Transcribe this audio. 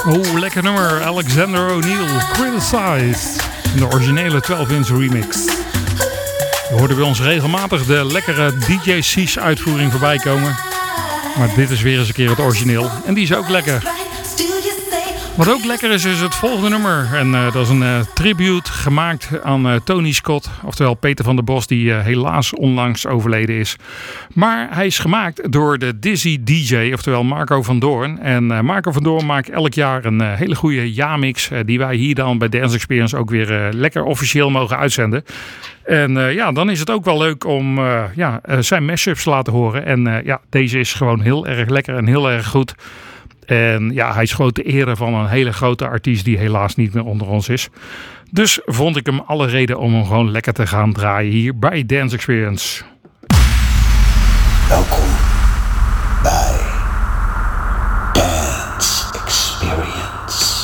Oh, lekker nummer. Alexander O'Neal, Criticized. In de originele 12-inch remix. We hoorden bij ons regelmatig de lekkere DJ Cees uitvoering voorbij komen. Maar dit is weer eens een keer het origineel. En die is ook lekker. Wat ook lekker is het volgende nummer. En dat is een tribute gemaakt aan Tony Scott. Oftewel Peter van der Bos, die helaas onlangs overleden is. Maar hij is gemaakt door de Dizzy DJ, oftewel Marco van Doorn. En Marco van Doorn maakt elk jaar een hele goede ja-mix. Die wij hier dan bij Dance Experience ook weer lekker officieel mogen uitzenden. En dan is het ook wel leuk om zijn mashups te laten horen. En deze is gewoon heel erg lekker en heel erg goed. En ja, hij is grote ere van een hele grote artiest die helaas niet meer onder ons is. Dus vond ik hem alle reden om hem gewoon lekker te gaan draaien hier bij Dance Experience. Welkom bij Dance Experience.